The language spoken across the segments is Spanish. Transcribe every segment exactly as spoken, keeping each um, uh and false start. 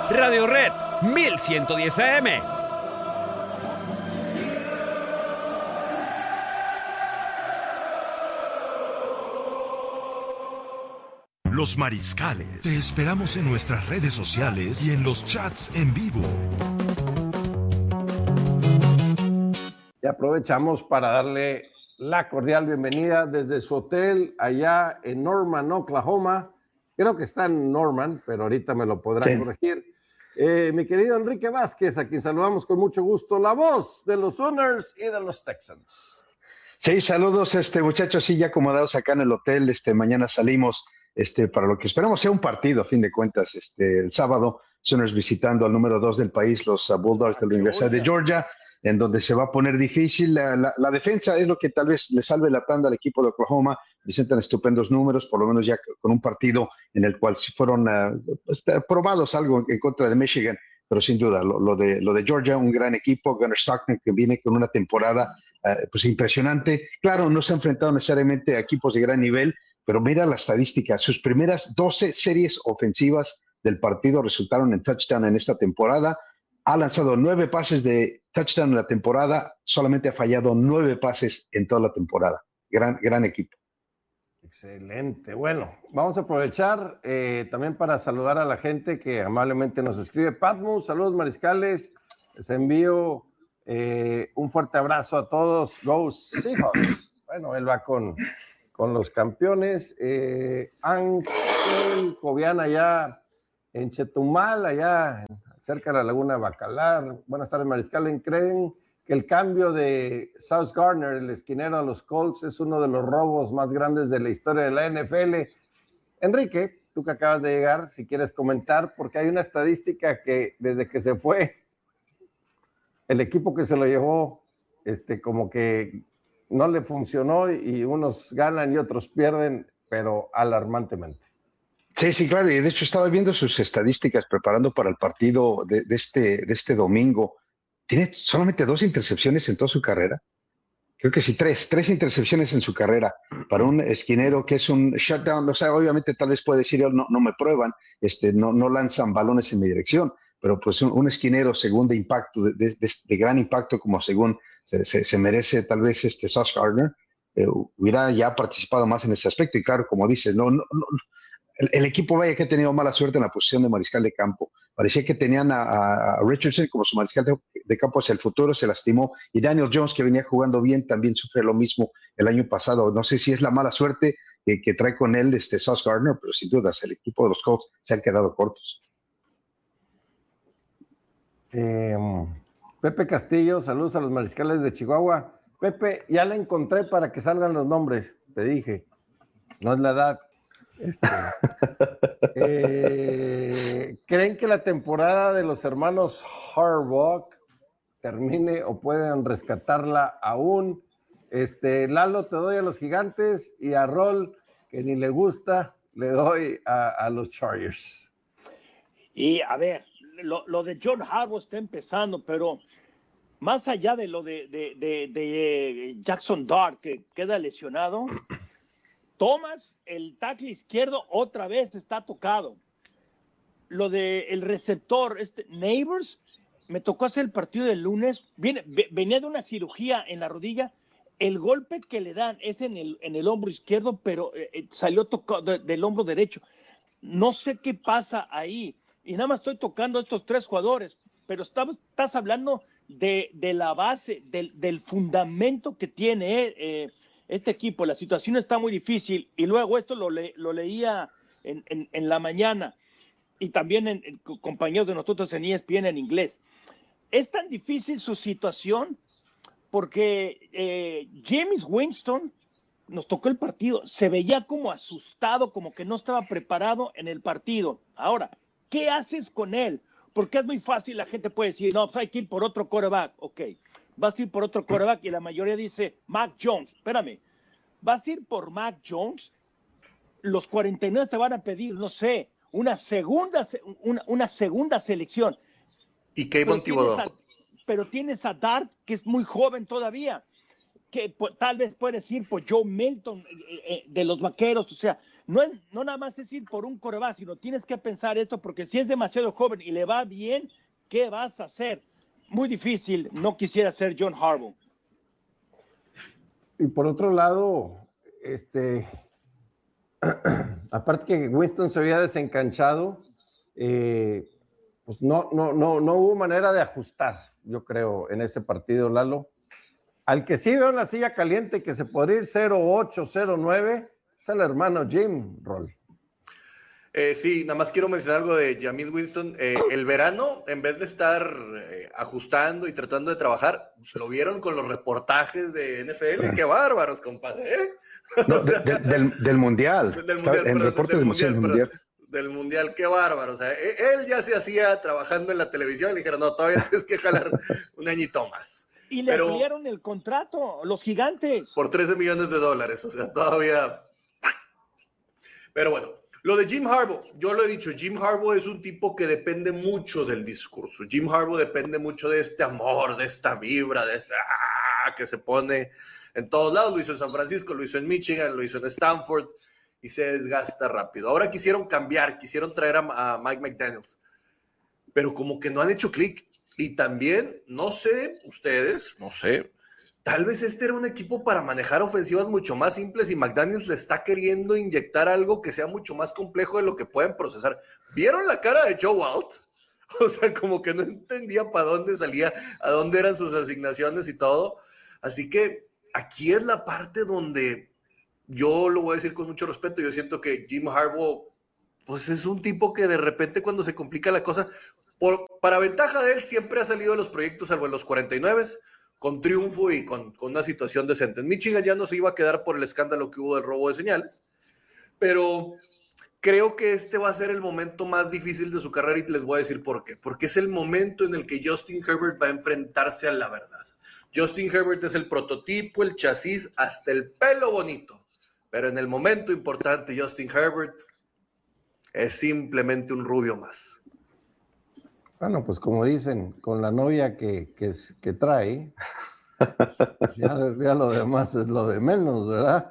Radio Red mil ciento diez A M. Los Mariscales. Te esperamos en nuestras redes sociales y en los chats en vivo. Y aprovechamos para darle la cordial bienvenida desde su hotel allá en Norman, Oklahoma. Creo que está en Norman, pero ahorita me lo podrán sí. corregir. Eh, mi querido Enrique Vázquez, a quien saludamos con mucho gusto, la voz de los Sooners y de los Texans. Sí, saludos, este, muchachos, sí, ya acomodados acá en el hotel. Este, mañana salimos este, para lo que esperamos sea un partido, a fin de cuentas, este, el sábado. Sooners visitando al número dos del país, los uh, Bulldogs de la Universidad de Georgia, en donde se va a poner difícil. La, la, la defensa es lo que tal vez le salve la tanda al equipo de Oklahoma. Presentan estupendos números, por lo menos ya con un partido en el cual sí fueron uh, pues, probados algo en contra de Michigan, pero sin duda, lo, lo, de, lo de Georgia, un gran equipo. Gunnar Stockton, que viene con una temporada uh, pues impresionante. Claro, no se ha enfrentado necesariamente a equipos de gran nivel, pero mira la estadística. Sus primeras doce series ofensivas del partido resultaron en touchdown en esta temporada. Ha lanzado nueve pases de touchdown en la temporada, solamente ha fallado nueve pases en toda la temporada. Gran, gran equipo. Excelente. Bueno, vamos a aprovechar eh, también para saludar a la gente que amablemente nos escribe. Patmos, saludos Mariscales. Les envío eh, un fuerte abrazo a todos. Go Seahawks. Bueno, él va con, con los campeones. Eh, Ángel Cobian allá en Chetumal, allá cerca de la Laguna de Bacalar. Buenas tardes, Mariscal. ¿Creen que el cambio de Sauce Gardner, el esquinero a los Colts, es uno de los robos más grandes de la historia de la N F L? Enrique, tú que acabas de llegar, si quieres comentar, porque hay una estadística que desde que se fue, el equipo que se lo llevó, este, como que no le funcionó y unos ganan y otros pierden, pero alarmantemente. Sí, sí, claro, y de hecho estaba viendo sus estadísticas preparando para el partido de, de, este, de este domingo. Tiene solamente dos intercepciones en toda su carrera. Creo que sí, tres, tres intercepciones en su carrera para un esquinero que es un shutdown. O sea, obviamente tal vez puede decir, no, no me prueban, este, no, no lanzan balones en mi dirección, pero pues un, un esquinero según de impacto, de, de, de, de gran impacto, como según se, se, se merece tal vez este Sauce Gardner, eh, hubiera ya participado más en ese aspecto. Y claro, como dices, no, no, no El, el equipo vaya que ha tenido mala suerte en la posición de mariscal de campo. Parecía que tenían a, a Richardson como su mariscal de, de campo hacia el futuro, se lastimó. Y Daniel Jones, que venía jugando bien, también sufre lo mismo el año pasado. No sé si es la mala suerte que, que trae con él este Sauce Gardner, pero sin dudas el equipo de los Colts se han quedado cortos. Eh, Pepe Castillo, saludos a los mariscales de Chihuahua. Pepe, ya la encontré para que salgan los nombres, te dije. No es la edad. Este, eh, ¿Creen que la temporada de los hermanos Harbaugh termine o pueden rescatarla aún? Este, Lalo, te doy a los Gigantes, y a Rol, que ni le gusta, le doy a, a los Chargers. Y a ver, lo, lo de John Harbaugh está empezando, pero más allá de lo de, de, de, de Jackson Dart, que queda lesionado, Thomas, el tackle izquierdo, otra vez está tocado. Lo del receptor, este Neighbors, me tocó hacer el partido del lunes. Viene, venía de una cirugía en la rodilla. El golpe que le dan es en el, en el hombro izquierdo, pero eh, salió tocado de, del hombro derecho. No sé qué pasa ahí. Y nada más estoy tocando a estos tres jugadores, pero estás, estás hablando de, de la base, del, del fundamento que tiene eh, este equipo. La situación está muy difícil, y luego esto lo, le, lo leía en, en, en la mañana, y también en, en compañeros de nosotros en E S P N en inglés. Es tan difícil su situación porque eh, James Winston nos tocó el partido, se veía como asustado, como que no estaba preparado en el partido. Ahora, ¿qué haces con él? Porque es muy fácil, la gente puede decir, no, pues hay que ir por otro quarterback. Ok, vas a ir por otro quarterback, y la mayoría dice, Mac Jones. Espérame, vas a ir por Mac Jones, los cuarenta y nueve te van a pedir, no sé, una segunda, una, una segunda selección. Y Kayvon Thibodeau. Pero tienes a Dart, que es muy joven todavía. que pues, tal vez puedes ir por Joe Milton eh, eh, de los Vaqueros, o sea, no, es, no nada más es ir por un quarterback, sino tienes que pensar esto, porque si es demasiado joven y le va bien, ¿qué vas a hacer? Muy difícil, no quisiera ser John Harbaugh. Y por otro lado, este, aparte que Winston se había desencanchado, eh, pues no, no, no, no hubo manera de ajustar, yo creo, en ese partido, Lalo. Al que sí veo en la silla caliente que se podría ir cero ocho, cero nueve, es el hermano Jim Roll. Eh, sí, nada más quiero mencionar algo de Jameis Winston. Eh, el verano, en vez de estar eh, ajustando y tratando de trabajar, lo vieron con los reportajes de N F L. ¡Qué bárbaros, compadre! ¿eh? No, de, de, del, del Mundial. Del Está, mundial, en perdón, reportes del de mundial, mundial. perdón, mundial. del mundial, qué bárbaro. O sea, él ya se hacía trabajando en la televisión. Le dijeron, no, todavía tienes que jalar un añito más. Y le Pero ampliaron el contrato, los gigantes. por trece millones de dólares, o sea, todavía. Pero bueno, lo de Jim Harbaugh, yo lo he dicho, Jim Harbaugh es un tipo que depende mucho del discurso. Jim Harbaugh depende mucho de este amor, de esta vibra, de este ah, que se pone en todos lados. Lo hizo en San Francisco, lo hizo en Michigan, lo hizo en Stanford y se desgasta rápido. Ahora quisieron cambiar, quisieron traer a, a Mike McDaniels, pero como que no han hecho clic. Y también, no sé, ustedes, no sé, tal vez este era un equipo para manejar ofensivas mucho más simples y McDaniels le está queriendo inyectar algo que sea mucho más complejo de lo que pueden procesar. ¿Vieron la cara de Joe Alt? O sea, como que no entendía para dónde salía, a dónde eran sus asignaciones y todo. Así que aquí es la parte donde yo lo voy a decir con mucho respeto. Yo siento que Jim Harbaugh, pues es un tipo que de repente cuando se complica la cosa, por, para ventaja de él siempre ha salido de los proyectos, salvo en los cuarenta y nueve, con triunfo y con, con una situación decente. En Michigan ya no se iba a quedar por el escándalo que hubo del robo de señales, pero creo que este va a ser el momento más difícil de su carrera y les voy a decir por qué. Porque es el momento en el que Justin Herbert va a enfrentarse a la verdad. Justin Herbert es el prototipo, el chasis, hasta el pelo bonito. Pero en el momento importante, Justin Herbert es simplemente un rubio más. Bueno, pues como dicen, con la novia que, que, que trae, pues ya, ya lo demás es lo de menos, ¿verdad?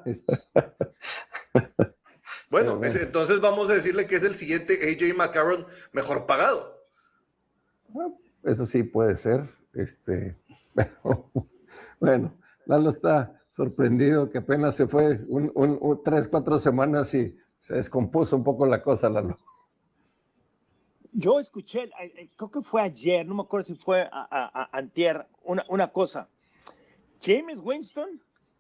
Bueno, bueno, es, entonces vamos a decirle que es el siguiente A J McCarron mejor pagado. Bueno, eso sí puede ser. Este, pero, bueno, Lalo está sorprendido que apenas se fue un, un, un, tres, cuatro semanas y se descompuso un poco la cosa, Lalo. Yo escuché, creo que fue ayer, no me acuerdo si fue a, a, a antier, una, una cosa. Jameis Winston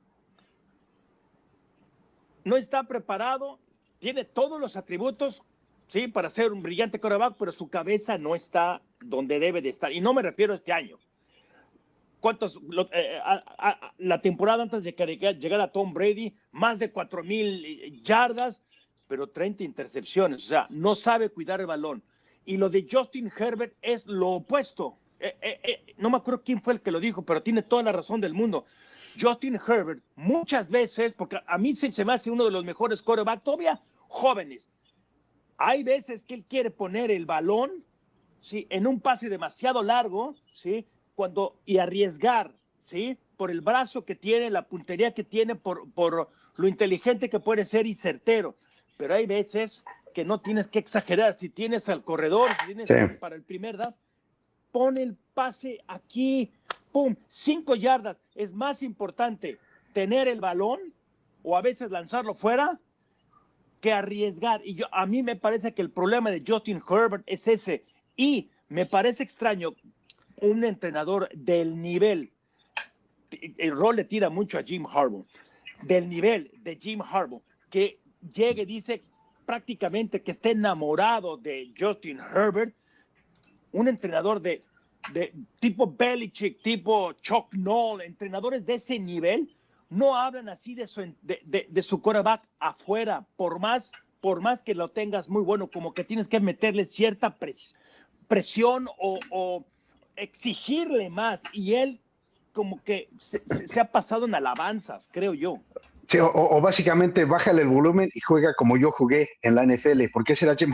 no está preparado, tiene todos los atributos, sí, para ser un brillante quarterback, pero su cabeza no está donde debe de estar. Y no me refiero a este año. ¿Cuántos? Lo, eh, a, a, la temporada antes de que llegara Tom Brady, más de cuatro mil yardas, pero treinta intercepciones. O sea, no sabe cuidar el balón. Y lo de Justin Herbert es lo opuesto. Eh, eh, eh, no me acuerdo quién fue el que lo dijo, pero tiene toda la razón del mundo. Justin Herbert, muchas veces, porque a mí se, se me hace uno de los mejores quarterbacks, todavía jóvenes. Hay veces que él quiere poner el balón, ¿sí?, en un pase demasiado largo, ¿sí?, cuando, y arriesgar, ¿sí?, por el brazo que tiene, la puntería que tiene, por, por lo inteligente que puede ser y certero. Pero hay veces que no tienes que exagerar. Si tienes al corredor, si tienes sí. para el primer down, pon el pase aquí, pum, cinco yardas. Es más importante tener el balón o a veces lanzarlo fuera que arriesgar. Y yo, a mí me parece que el problema de Justin Herbert es ese. Y me parece extraño un entrenador del nivel, el rol le tira mucho a Jim Harbaugh, del nivel de Jim Harbaugh, que llegue y dice prácticamente que esté enamorado de Justin Herbert, un entrenador de, de tipo Belichick, tipo Chuck Noll, entrenadores de ese nivel, no hablan así de su, de, de, de su quarterback afuera, por más, por más que lo tengas muy bueno, como que tienes que meterle cierta pres, presión o, o exigirle más, y él como que se, se, se ha pasado en alabanzas, creo yo. Sí, o, o básicamente bájale el volumen y juega como yo jugué en la N F L, porque ese era Jim Harbaugh.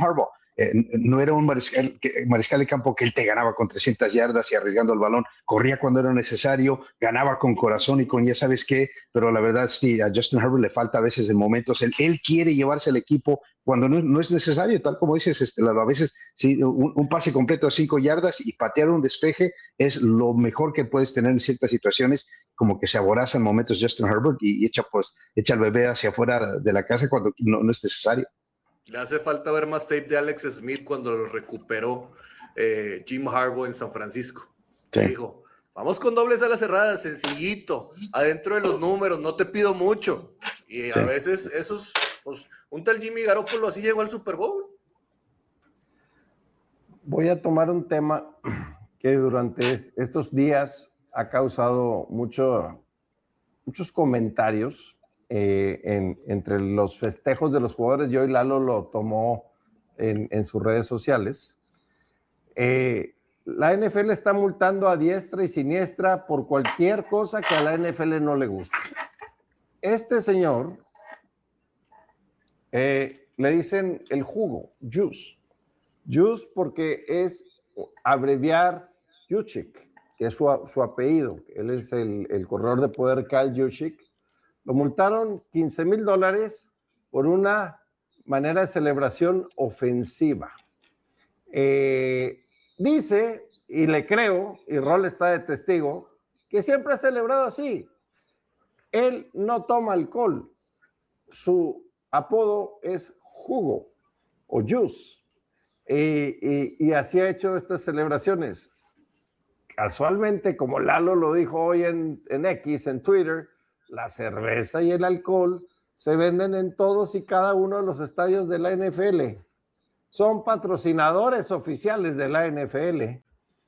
eh, no era un mariscal, que, mariscal de campo que él te ganaba con trescientas yardas y arriesgando el balón, corría cuando era necesario, ganaba con corazón y con ya sabes qué, pero la verdad sí, a Justin Herbert le falta a veces en momentos, él, él quiere llevarse el equipo cuando no, no es necesario, tal como dices, este, a veces sí, un, un pase completo de cinco yardas y patear un despeje es lo mejor que puedes tener en ciertas situaciones, como que se aboraza en momentos Justin Herbert y, y echa, pues, echa el bebé hacia afuera de la casa cuando no, no es necesario. Le hace falta ver más tape de Alex Smith cuando lo recuperó eh, Jim Harbaugh en San Francisco. Sí. Dijo, vamos con dobles a la cerrada, sencillito, adentro de los números, no te pido mucho. Y sí. A veces esos, pues, un tal Jimmy Garoppolo así llegó al Super Bowl. Voy a tomar un tema que durante estos días ha causado mucho, muchos comentarios eh, en, entre los festejos de los jugadores. Yo y Lalo lo tomó en, en sus redes sociales. Eh, la N F L está multando a diestra y siniestra por cualquier cosa que a la N F L no le guste. Este señor eh, le dicen el jugo, juice. Juice porque es abreviar Juszczyk, que es su, su apellido. Él es el, el corredor de poder Kyle Juszczyk. Lo multaron quince mil dólares por una manera de celebración ofensiva. Eh, dice, y le creo, y Rol está de testigo, que siempre ha celebrado así. Él no toma alcohol. Su apodo es jugo o juice. Y, y, y así ha hecho estas celebraciones. Casualmente, como Lalo lo dijo hoy en, en X, en Twitter, la cerveza y el alcohol se venden en todos y cada uno de los estadios de la N F L. Son patrocinadores oficiales de la N F L.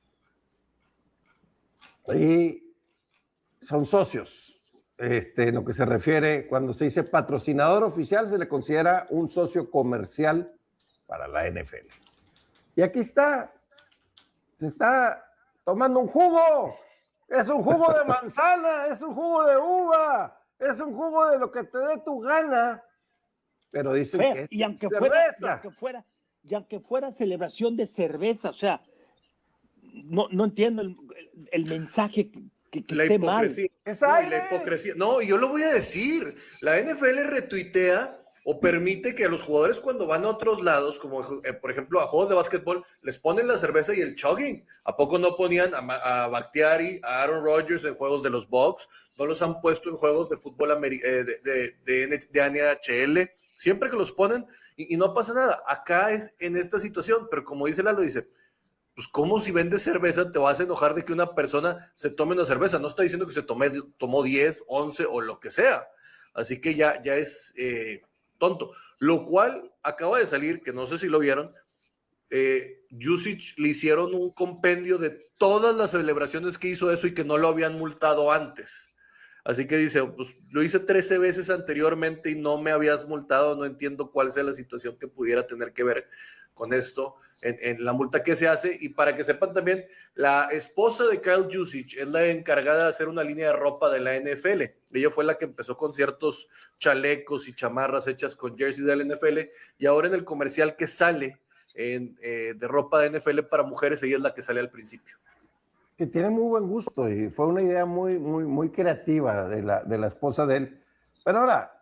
Y son socios. Este, en lo que se refiere, cuando se dice patrocinador oficial, se le considera un socio comercial para la N F L. Y aquí está, se está tomando un jugo, es un jugo de manzana, es un jugo de uva, es un jugo de lo que te dé tu gana, pero dicen Fer, que es y aunque fuera, y aunque fuera, y aunque fuera celebración de cerveza, o sea, no, no entiendo el, el mensaje que, que la esté hipocresía, mal. No, y la hipocresía, no, y yo lo voy a decir, la N F L retuitea o permite que a los jugadores cuando van a otros lados, como eh, por ejemplo a juegos de básquetbol, les ponen la cerveza y el chugging. ¿A poco no ponían a, a Bakhtiari, a Aaron Rodgers en juegos de los Bucks? ¿No los han puesto en juegos de fútbol eh, de, de, de, de N H L? Siempre que los ponen y, y no pasa nada. Acá es en esta situación, pero como dice Lalo, dice, pues ¿cómo si vendes cerveza te vas a enojar de que una persona se tome una cerveza? No está diciendo que se tome, tomó diez, once o lo que sea. Así que ya, ya es... Eh, tonto, lo cual acaba de salir, que no sé si lo vieron, eh, Juszczyk le hicieron un compendio de todas las celebraciones que hizo eso y que no lo habían multado antes. Así que dice, pues lo hice trece veces anteriormente y no me habías multado, no entiendo cuál sea la situación que pudiera tener que ver con esto, en, en la multa que se hace. Y para que sepan también, la esposa de Kyle Juszczyk es la encargada de hacer una línea de ropa de la N F L. Ella fue la que empezó con ciertos chalecos y chamarras hechas con jerseys de la N F L, y ahora en el comercial que sale en, eh, de ropa de N F L para mujeres, ella es la que sale al principio. Que tiene muy buen gusto y fue una idea muy, muy, muy creativa de la, de la esposa de él. Pero ahora,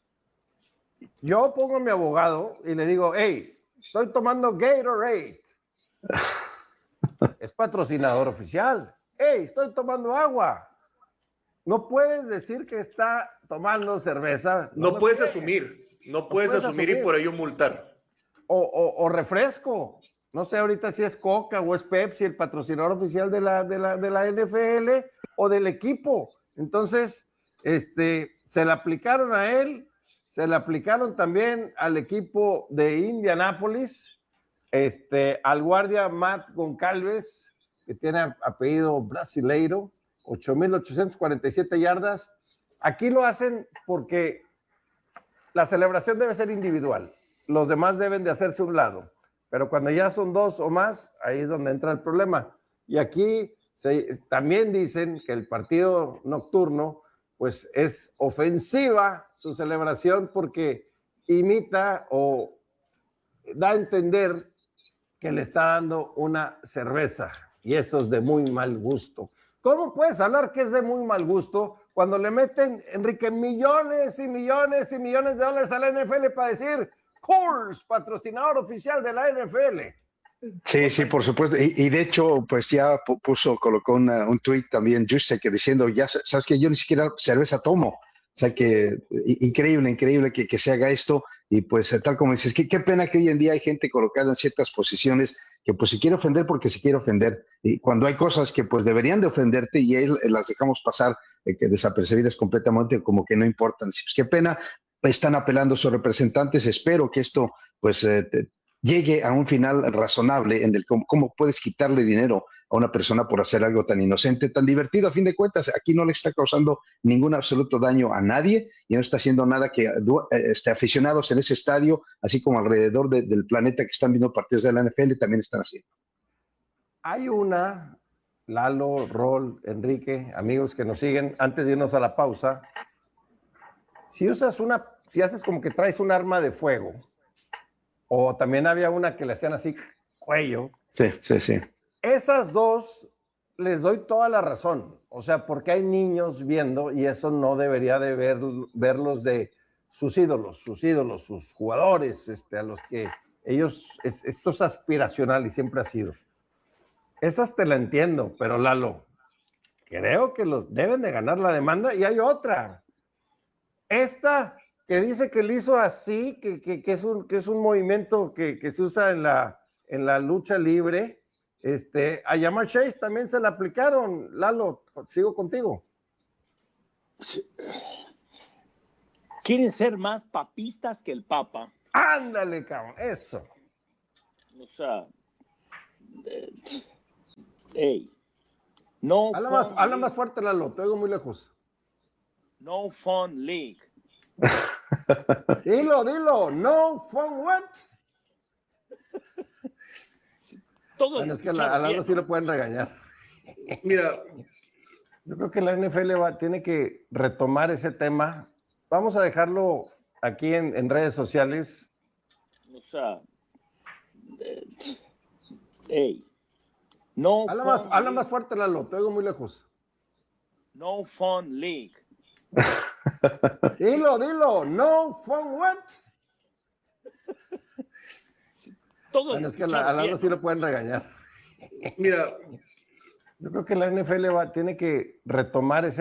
yo pongo a mi abogado y le digo, hey, estoy tomando Gatorade. Es patrocinador oficial. Hey, estoy tomando agua. No puedes decir que está tomando cerveza. No, no puedes asumir. No, no puedes, puedes asumir, asumir y por ello multar. O, o, o refresco. No sé ahorita si es Coca o es Pepsi, el patrocinador oficial de la, de la, de la N F L o del equipo. Entonces, este, se le aplicaron a él, se le aplicaron también al equipo de Indianápolis, este, al guardia Matt Goncalves, que tiene apellido brasileiro, ocho mil ochocientas cuarenta y siete yardas. Aquí lo hacen porque la celebración debe ser individual. Los demás deben de hacerse a un lado. Pero cuando ya son dos o más, ahí es donde entra el problema. Y aquí se, también dicen que el partido nocturno, pues es ofensiva su celebración porque imita o da a entender que le está dando una cerveza. Y eso es de muy mal gusto. ¿Cómo puedes hablar que es de muy mal gusto cuando le meten, Enrique, millones y millones y millones de dólares a la N F L para decir Coors, patrocinador oficial de la N F L? Sí, sí, por supuesto. Y, y de hecho, pues ya puso, colocó una, un tweet también, Juice, que diciendo, ya sabes que yo ni siquiera cerveza tomo. O sea que increíble, increíble que, que se haga esto. Y pues tal como dices, que, qué pena que hoy en día hay gente colocada en ciertas posiciones que pues se quiere ofender porque se quiere ofender. Y cuando hay cosas que pues deberían de ofenderte y ahí las dejamos pasar, eh, que desapercibidas completamente, como que no importan. Pues qué pena, están apelando a sus representantes. Espero que esto pues eh, te, llegue a un final razonable en el cómo, cómo puedes quitarle dinero a una persona por hacer algo tan inocente, tan divertido. A fin de cuentas, aquí no le está causando ningún absoluto daño a nadie y no está haciendo nada que este, aficionados en ese estadio, así como alrededor de, del planeta que están viendo partidos de la N F L, también están haciendo. Hay una, Lalo, Rol, Enrique, amigos que nos siguen, antes de irnos a la pausa, si usas una, si haces como que traes un arma de fuego, o también había una que le hacían así, cuello. Sí, sí, sí. Esas dos les doy toda la razón. O sea, porque hay niños viendo y eso no debería de ver, verlos de sus ídolos, sus ídolos, sus jugadores, este, a los que ellos, es, esto es aspiracional y siempre ha sido. Esas te la entiendo, pero Lalo, creo que los deben de ganar la demanda y hay otra. Esta que dice que lo hizo así, que, que, que, es, un, que es un movimiento que, que se usa en la, en la lucha libre. Este, a Ja'Marr Chase también se la aplicaron. Lalo, sigo contigo. Quieren ser más papistas que el Papa. Ándale, cabrón, eso. O sea, eh, hey, no habla más, fun habla league. más fuerte, Lalo, te oigo muy lejos. No fun league. Dilo, dilo, no fun what? Todo Bueno, es que a Lalo sí lo pueden regañar. Mira, yo creo que la N F L va, tiene que retomar ese tema. Vamos a dejarlo aquí en, en redes sociales. O sea, eh, hey, no habla fun más, habla league. más fuerte, Lalo, te oigo muy lejos. No fun league. Dilo, dilo, no fun what? Todo Bueno, es que a Lalo sí lo pueden regañar. mira. Yo creo que la N F L va, tiene que retomar ese